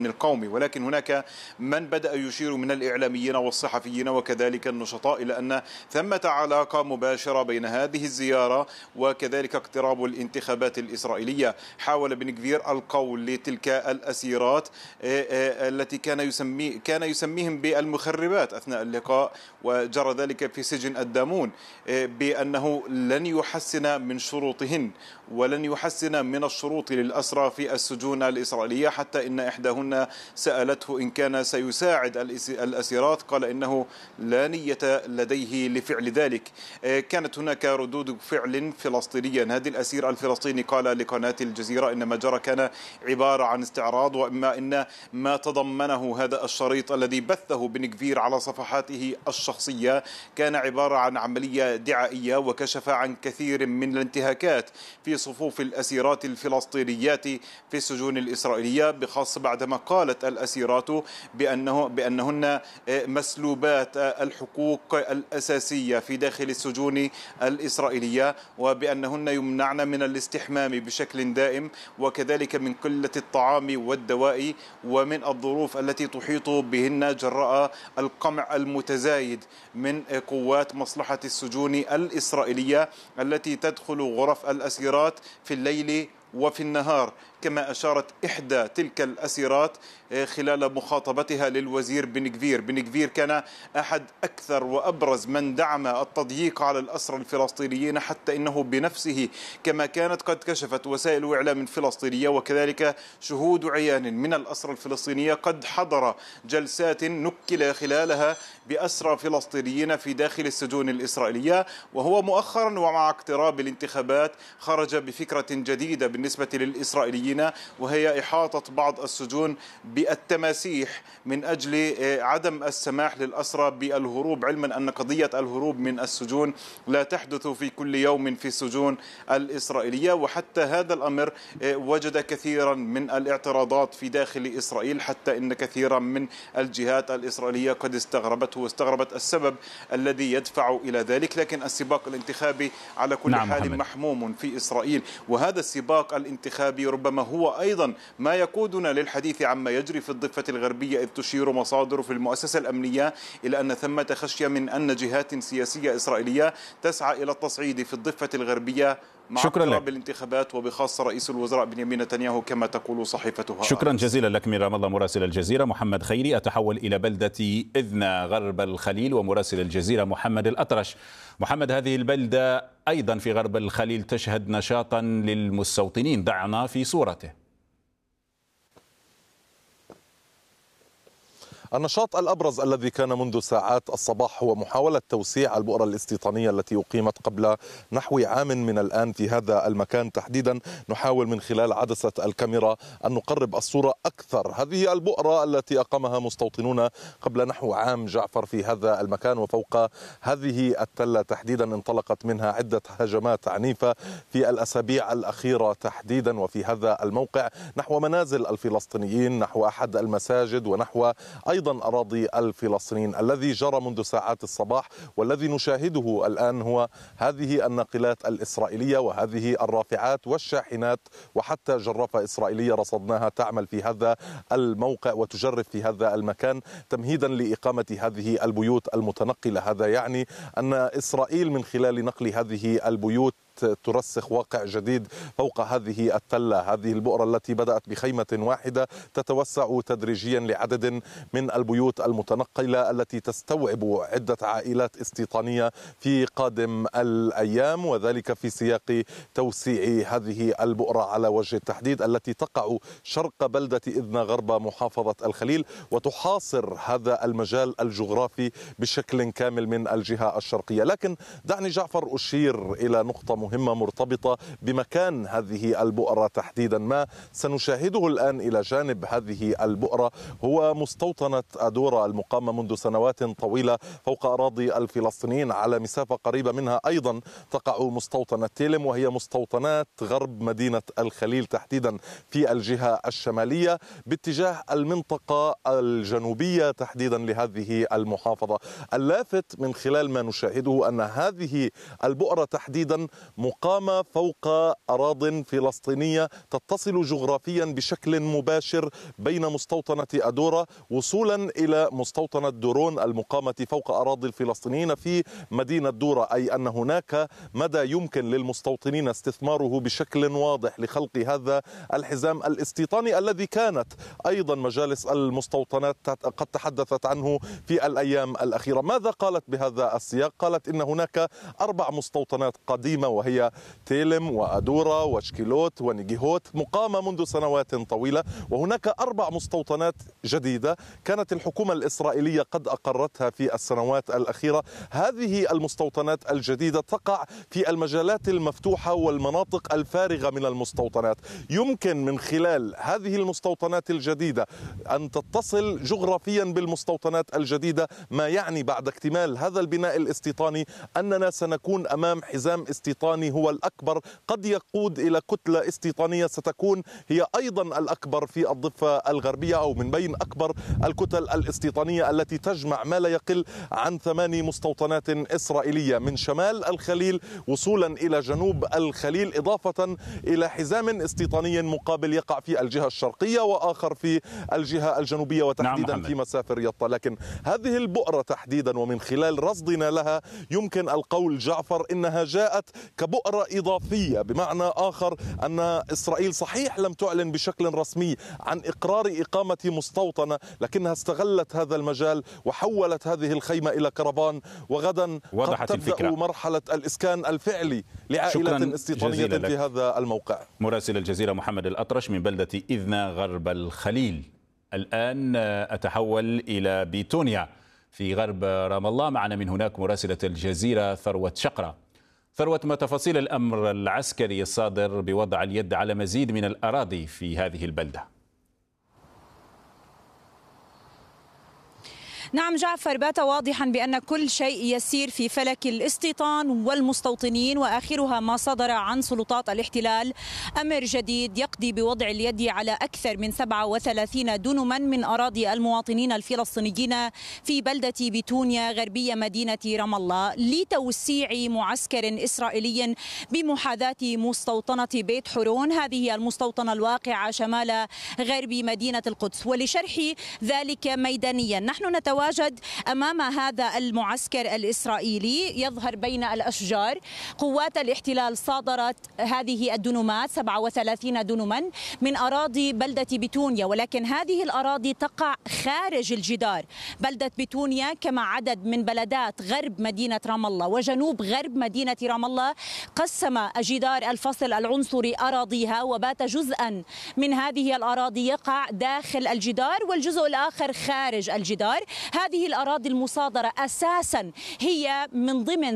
القومي. ولكن هناك من بدأ يشير من الإعلاميين والصحفيين وكذلك النشطاء إلى أن ثمة علاقة مباشرة بين هذه الزيارة وكذلك اقتراب الانتخابات الإسرائيلية. حاول بن غفير القول لتلك الأسيرات التي كان يسميهم بالمخربات أثناء اللقاء، وجرى ذلك في سجن الدامون، بأنه لن يحسن من شروطهن ولن يحسن من الشروط للأسرى في السجون الإسرائيلية، حتى إن إحداهن سألته إن كان سيساعد الأسيرات، قال إنه لا نية لديه لفعل ذلك. كانت هناك ردود فعل فلسطينية. هذه الأسير الفلسطيني قال لقناة الجزيرة إن ما جرى كان عبارة عن استعراض، وإما إن ما تضمنه هذا الشريط الذي بثه بن غفير على صفحاته الشخصية كان عبارة عن عملية دعائية، وكشف عن كثير من الانتهاكات في صفوف الأسيرات الفلسطينيات في السجون الإسرائيلية، بخاصة بعدما قالت الأسيرات بأنهن مسلوبات الحقوق الأساسية في داخل السجون الإسرائيلية، وبأنهن يمنعن من الاستحمام بشكل دائم، وكذلك من قلة الطعام والدواء، ومن الظروف التي تحيط بهن جراء القمع المتزايد من قوات مصلحة السجون الإسرائيلية التي تدخل غرف الأسيرات في الليل وفي النهار. كما أشارت إحدى تلك الأسيرات خلال مخاطبتها للوزير بن غفير. بن غفير كان أحد أكثر وأبرز من دعم التضييق على الأسرى الفلسطينيين، حتى إنه بنفسه كما كانت قد كشفت وسائل إعلام فلسطينية وكذلك شهود عيان من الأسرى الفلسطينية قد حضر جلسات نكل خلالها بأسرى فلسطينيين في داخل السجون الإسرائيلية. وهو مؤخرا ومع اقتراب الانتخابات خرج بفكرة جديدة بالنسبة للإسرائيليين، وهي إحاطة بعض السجون بالتماسيح من أجل عدم السماح للأسرى بالهروب، علما أن قضية الهروب من السجون لا تحدث في كل يوم في السجون الإسرائيلية. وحتى هذا الأمر وجد كثيرا من الاعتراضات في داخل إسرائيل، حتى إن كثيرا من الجهات الإسرائيلية قد استغربته واستغربت السبب الذي يدفع إلى ذلك. لكن السباق الانتخابي على كل حال محموم في إسرائيل، وهذا السباق الانتخابي ربما هو أيضا ما يقودنا للحديث عما يجري في الضفة الغربية، إذ تشير مصادر في المؤسسة الأمنية إلى أن ثمة خشية من أن جهات سياسية إسرائيلية تسعى إلى التصعيد في الضفة الغربية مع اقتراب الانتخابات، وبخاصة رئيس الوزراء بنيامين نتنياهو كما تقول صحيفتها. شكرا جزيلا لك من رام الله مراسل الجزيرة. محمد خيري. أتحول إلى بلدة إذنا غرب الخليل ومراسل الجزيرة محمد الأطرش. محمد، هذه البلدة أيضا في غرب الخليل تشهد نشاطا للمستوطنين، ضعنا في صورته. النشاط الأبرز الذي كان منذ ساعات الصباح هو محاولة توسيع البؤرة الاستيطانية التي أقيمت قبل نحو عام من الآن في هذا المكان تحديدا. نحاول من خلال عدسة الكاميرا أن نقرب الصورة أكثر. هذه البؤرة التي أقامها مستوطنون قبل نحو عام جعفر في هذا المكان، وفوق هذه التلة تحديدا انطلقت منها عدة هجمات عنيفة في الأسابيع الأخيرة تحديدا، وفي هذا الموقع نحو منازل الفلسطينيين، نحو أحد المساجد، ونحو أيضا أراضي الفلسطينيين. الذي جرى منذ ساعات الصباح والذي نشاهده الآن هو هذه الناقلات الإسرائيلية وهذه الرافعات والشاحنات وحتى جرافة إسرائيلية رصدناها تعمل في هذا الموقع وتجرف في هذا المكان تمهيدا لإقامة هذه البيوت المتنقلة. هذا يعني أن إسرائيل من خلال نقل هذه البيوت ترسخ واقع جديد فوق هذه التلة. هذه البؤرة التي بدأت بخيمة واحدة تتوسع تدريجيا لعدد من البيوت المتنقلة التي تستوعب عدة عائلات استيطانية في قادم الأيام، وذلك في سياق توسيع هذه البؤرة على وجه التحديد التي تقع شرق بلدة إذنا غرب محافظة الخليل، وتحاصر هذا المجال الجغرافي بشكل كامل من الجهة الشرقية. لكن دعني جعفر أشير إلى نقطة مهمة مرتبطة بمكان هذه البؤرة تحديدا. ما سنشاهده الآن إلى جانب هذه البؤرة هو مستوطنة أدورا المقامة منذ سنوات طويلة فوق أراضي الفلسطينيين. على مسافة قريبة منها أيضا تقع مستوطنة تيلم، وهي مستوطنات غرب مدينة الخليل تحديدا في الجهة الشمالية باتجاه المنطقة الجنوبية تحديدا لهذه المحافظة. اللافت من خلال ما نشاهده أن هذه البؤرة تحديدا مقامة فوق أراضٍ فلسطينية تتصل جغرافيا بشكل مباشر بين مستوطنة أدورا وصولا إلى مستوطنة دورون المقامة فوق أراضي الفلسطينيين في مدينة دورة، أي أن هناك مدى يمكن للمستوطنين استثماره بشكل واضح لخلق هذا الحزام الاستيطاني الذي كانت أيضا مجالس المستوطنات قد تحدثت عنه في الأيام الأخيرة. ماذا قالت بهذا السياق؟ قالت إن هناك 4 مستوطنات قديمة وهي تيلم وأدورا وشكيلوت ونيجيهوت مقامة منذ سنوات طويلة، وهناك 4 مستوطنات جديدة كانت الحكومة الإسرائيلية قد أقرتها في السنوات الأخيرة. هذه المستوطنات الجديدة تقع في المجالات المفتوحة والمناطق الفارغة من المستوطنات. يمكن من خلال هذه المستوطنات الجديدة أن تتصل جغرافيا بالمستوطنات الجديدة، ما يعني بعد اكتمال هذا البناء الاستيطاني أننا سنكون أمام حزام استيطاني هو الأكبر، قد يقود إلى كتلة استيطانية ستكون هي أيضا الأكبر في الضفة الغربية أو من بين أكبر الكتل الاستيطانية التي تجمع ما لا يقل عن 8 مستوطنات إسرائيلية من شمال الخليل وصولا إلى جنوب الخليل، إضافة إلى حزام استيطاني مقابل يقع في الجهة الشرقية وآخر في الجهة الجنوبية وتحديدا في مسافر يطا. لكن هذه البؤرة تحديدا ومن خلال رصدنا لها يمكن القول جعفر إنها جاءت كبؤرة إضافية، بمعنى آخر أن إسرائيل صحيح لم تعلن بشكل رسمي عن إقرار إقامة مستوطنة، لكنها استغلت هذا المجال وحولت هذه الخيمة إلى كرفان، وغدا قد تبدأ مرحلة الإسكان الفعلي لعائلة استيطانية في هذا الموقع. مراسل الجزيرة محمد الأطرش من بلدة إذنا غرب الخليل. الآن أتحول إلى بيتونيا في غرب رام الله، معنا من هناك مراسلة الجزيرة ثروة شقرة. ثروة، ما تفاصيل الأمر العسكري الصادر بوضع اليد على مزيد من الأراضي في هذه البلدة؟ نعم جعفر، بات واضحا بأن كل شيء يسير في فلك الاستيطان والمستوطنين، وآخرها ما صدر عن سلطات الاحتلال أمر جديد يقضي بوضع اليد على أكثر من 37 دنما من أراضي المواطنين الفلسطينيين في بلدة بيتونيا غربية مدينة رام الله لتوسيع معسكر إسرائيلي بمحاذاة مستوطنة بيت حرون، هذه المستوطنة الواقعة شمال غرب مدينة القدس. ولشرح ذلك ميدانيا، نحن نتواجد أمام هذا المعسكر الإسرائيلي يظهر بين الأشجار. قوات الاحتلال صادرت هذه الدنومات 37 دنما من أراضي بلدة بيتونيا، ولكن هذه الأراضي تقع خارج الجدار. بلدة بيتونيا كما عدد من بلدات غرب مدينة رام الله وجنوب غرب مدينة رام الله قسم جدار الفصل العنصري أراضيها، وبات جزءا من هذه الأراضي يقع داخل الجدار والجزء الآخر خارج الجدار. هذه الأراضي المصادرة أساسا هي من ضمن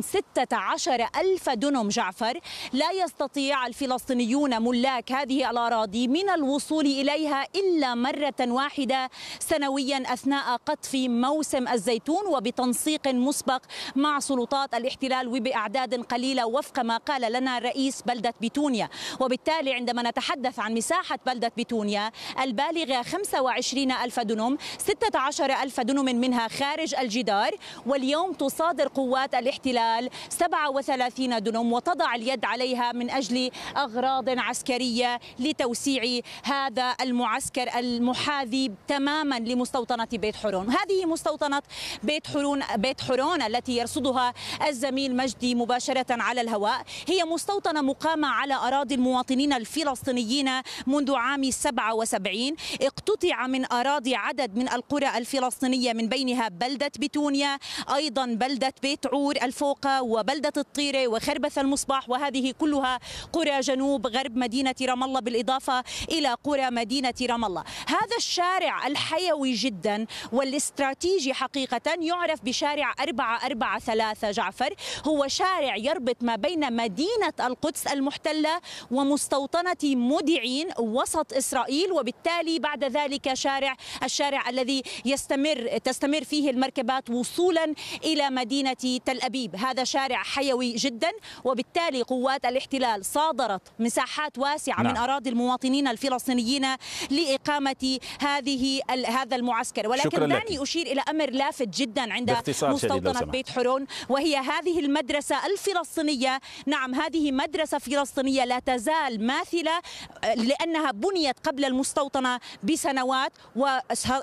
16,000 دنم جعفر. لا يستطيع الفلسطينيون ملاك هذه الأراضي من الوصول إليها إلا مرة واحدة سنويا أثناء قطف موسم الزيتون، وبتنسيق مسبق مع سلطات الاحتلال وبأعداد قليلة وفق ما قال لنا رئيس بلدة بيتونيا. وبالتالي عندما نتحدث عن مساحة بلدة بيتونيا البالغة 25,000 دنم، 16,000 دنم منها خارج الجدار، واليوم تصادر قوات الاحتلال 37 دنم وتضع اليد عليها من أجل أغراض عسكرية لتوسيع هذا المعسكر المحاذي تماما لمستوطنة بيت حرون. هذه مستوطنة بيت حرون التي يرصدها الزميل مجدي مباشرة على الهواء، هي مستوطنة مقامة على أراضي المواطنين الفلسطينيين منذ عام 77. اقتطع من أراضي عدد من القرى الفلسطينية من بينها بلدة بيتونيا، أيضا بلدة بيت عور الفوقة وبلدة الطيرة وخربث المصباح، وهذه كلها قرى جنوب غرب مدينة رام الله بالإضافة إلى قرى مدينة رام الله. هذا الشارع الحيوي جدا والاستراتيجي حقيقة يعرف بشارع 443 جعفر، هو شارع يربط ما بين مدينة القدس المحتلة ومستوطنة مودعين وسط إسرائيل، وبالتالي بعد ذلك الشارع الذي تستمر تستمر فيه المركبات وصولا إلى مدينة تل أبيب. هذا شارع حيوي جدا، وبالتالي قوات الاحتلال صادرت مساحات واسعة من أراضي المواطنين الفلسطينيين لإقامة هذا المعسكر. ولكن دعني أشير إلى أمر لافت جدا عند مستوطنة بيت حرون، وهي هذه المدرسة الفلسطينية. نعم، هذه مدرسة فلسطينية لا تزال ماثلة لأنها بنيت قبل المستوطنة بسنوات،